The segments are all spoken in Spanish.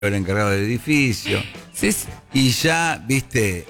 el encargado del edificio. Sí, sí. Y ya, viste,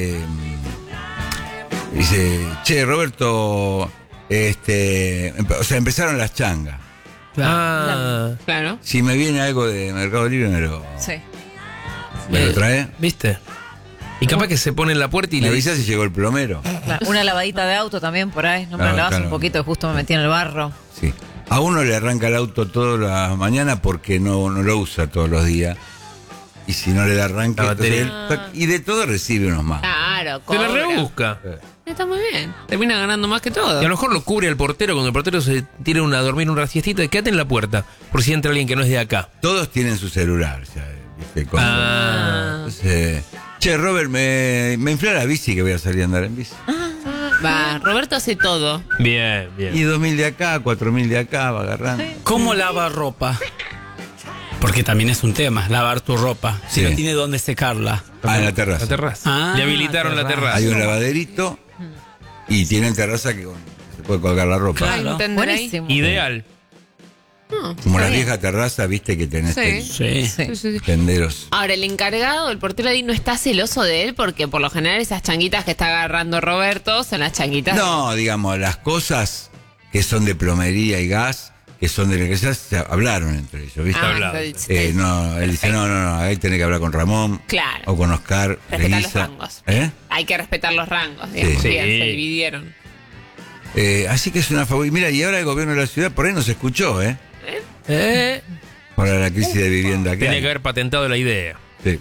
dice, che, Roberto, o sea, empezaron las changas. Claro. Si me viene algo de Mercado Libre, ¿me lo trae? ¿Viste? Y capaz que se pone en la puerta y ¿Le le avisa dice... si llegó el plomero? Claro, una lavadita de auto también por ahí. No me Claro, lavas claro. un poquito, que justo me metí en el barro. Sí. A uno le arranca el auto todas las mañanas porque no lo usa todos los días. Y si no le da arranque, La batería. entonces y de todo recibe unos más. Claro, Se lo cobra. rebusca. Está muy bien. Termina ganando más que todo. Y a lo mejor lo cubre el portero cuando el portero se tira a dormir una siestita y quédate en la puerta por si entra alguien que no es de acá. Todos tienen su celular, ya, ¿viste? Entonces, che, Robert, me infla la bici que voy a salir a andar en bici. Va, Roberto hace todo. Bien, bien. Y 2.000 de acá, 4.000 de acá, va agarrando. ¿Cómo lava ropa? Porque también es un tema, lavar tu ropa. Si Sí. no tiene dónde secarla. En la terraza. La terraza. Ah, Le habilitaron la terraza. Hay un lavaderito y tienen terraza que se puede colgar la ropa. Claro. Hay un tender ahí. Buenísimo. Ideal. Como Está las bien. viejas terrazas, viste, que tenés Sí. Sí. Sí. Sí. tenderos. Ahora, el encargado, el portero ahí no está celoso de él porque por lo general esas changuitas que está agarrando Roberto son las changuitas. No, digamos, las cosas que son de plomería y gas, que son de electricidad, se hablaron entre ellos, ¿viste? hablado. No, él dice, no, ahí tenés que hablar con Ramón. Claro. O con Oscar. Respetar los Elisa. rangos. ¿Eh? Hay que respetar los rangos. Digamos. Sí. Bien, Sí. se dividieron. Así que es una favor. Mira, y ahora el gobierno de la ciudad por ahí no se escuchó, ¿eh? Eh, Para la crisis de vivienda que Tenía hay. que haber patentado la idea. Sí.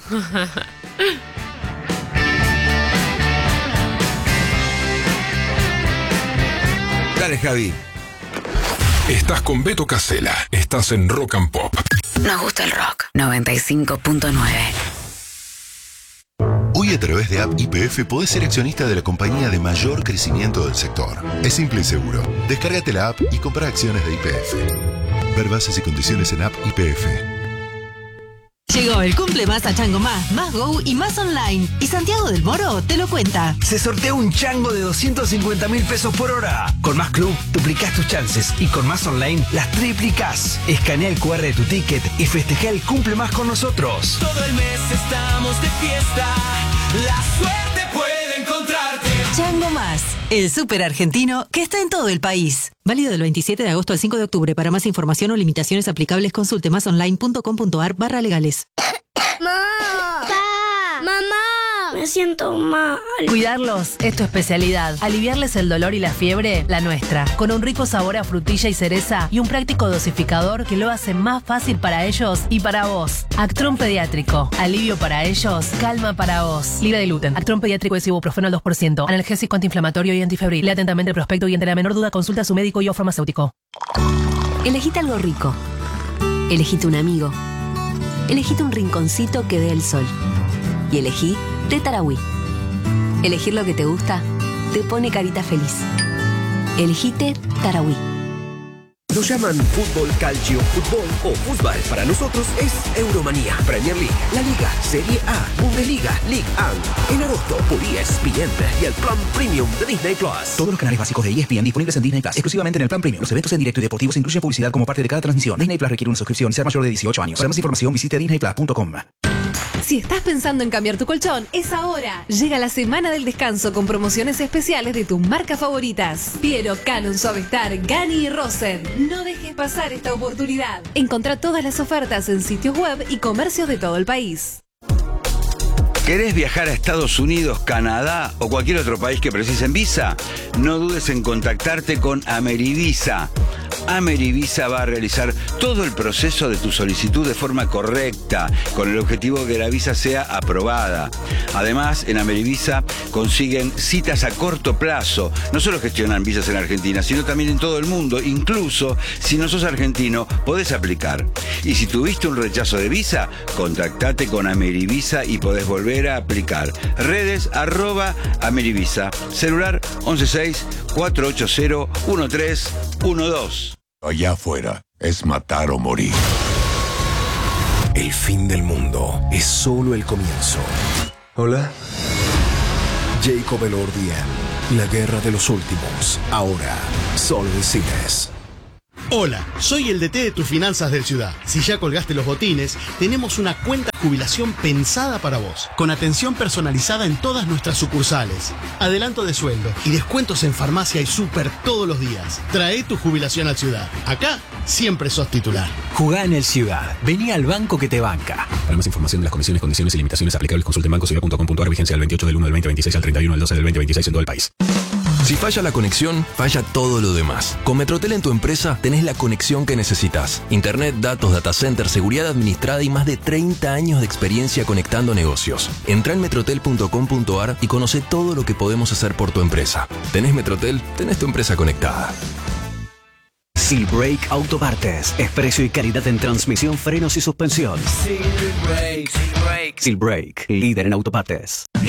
Dale, Javi. Estás con Beto Casella. Estás en Rock and Pop. Nos gusta el rock. 95.9. Hoy a través de App YPF podés ser accionista de la compañía de mayor crecimiento del sector. Es simple y seguro. Descárgate la app y compra acciones de YPF. Ver bases y condiciones en App YPF. Llegó el cumple más a Chango más Go y más online. Y Santiago del Moro te lo cuenta. Se sortea un chango de 250.000 pesos por hora. Con Más Club, duplicás tus chances. Y con Más Online, las triplicás. Escanea el QR de tu ticket y festeja el cumple más con nosotros. Todo el mes estamos de fiesta. La suerte puede encontrarte. Chango Más, el súper argentino que está en todo el país. Válido del 27 de agosto al 5 de octubre. Para más información o limitaciones aplicables, consulte masonline.com.ar/legales. ¡Mamá! Me siento mal. Cuidarlos es tu especialidad. Aliviarles el dolor y la fiebre, la nuestra. Con un rico sabor a frutilla y cereza y un práctico dosificador que lo hace más fácil para ellos y para vos. Actron Pediátrico. Alivio para ellos, calma para vos. Libre de gluten. Actron Pediátrico es ibuprofeno al 2%. Analgésico antiinflamatorio y antifebril. Lea atentamente el prospecto y ante la menor duda consulta a su médico y o farmacéutico. Elegite algo rico. Elegite un amigo. Elegite un rinconcito que dé el sol. Y elegí Té Tarahui. Elegir lo que te gusta te pone carita feliz. Elegí Té Tarahui. Nos llaman fútbol, calcio, fútbol o fútbol. Para nosotros es Euromanía, Premier League, La Liga, Serie A, Bundesliga, Ligue 1. En agosto por ESPN y el plan premium de Disney Plus. Todos los canales básicos de ESPN disponibles en Disney Plus, exclusivamente en el plan premium. Los eventos en directo y deportivos incluyen publicidad como parte de cada transmisión. Disney Plus requiere una suscripción, ser mayor de 18 años. Para más información visite disneyplus.com. Si estás pensando en cambiar tu colchón, es ahora. Llega la semana del descanso con promociones especiales de tus marcas favoritas. Piero, Canon, Suavestar, Gani y Rosen. No dejes pasar esta oportunidad. Encontrá todas las ofertas en sitios web y comercios de todo el país. ¿Querés viajar a Estados Unidos, Canadá o cualquier otro país que precisen visa? No dudes en contactarte con Amerivisa. Amerivisa va a realizar todo el proceso de tu solicitud de forma correcta, con el objetivo de que la visa sea aprobada. Además, en Amerivisa consiguen citas a corto plazo. No solo gestionan visas en Argentina, sino también en todo el mundo. Incluso, si no sos argentino, podés aplicar. Y si tuviste un rechazo de visa, contactate con Amerivisa y podés volver a aplicar. Redes @Amerivisa. Celular 116-480-1312. Allá afuera es matar o morir. El fin del mundo es solo el comienzo. Hola. Jacob Elordi en La Guerra de los Últimos. Ahora, solo en cines. Hola, soy el DT de tus finanzas del Ciudad. Si ya colgaste los botines, tenemos una cuenta de jubilación pensada para vos, con atención personalizada en todas nuestras sucursales, adelanto de sueldo y descuentos en farmacia y súper todos los días. Trae tu jubilación al Ciudad. Acá siempre sos titular. Jugá en el Ciudad. Vení al banco que te banca. Para más información de las condiciones, condiciones y limitaciones aplicables, consulte en bancociudad.com.ar. Vigencia del 28 del 1 del 2026 al 31 del 12 del 2026 en todo el país. Si falla la conexión, falla todo lo demás. Con Metrotel en tu empresa tenés la conexión que necesitas. Internet, datos, data center, seguridad administrada y más de 30 años de experiencia conectando negocios. Entrá en metrotel.com.ar y conoce todo lo que podemos hacer por tu empresa. ¿Tenés Metrotel? Tenés tu empresa conectada. Silbrake Autopartes. Es precio y calidad en transmisión, frenos y suspensión. Silbrake, líder en autopartes.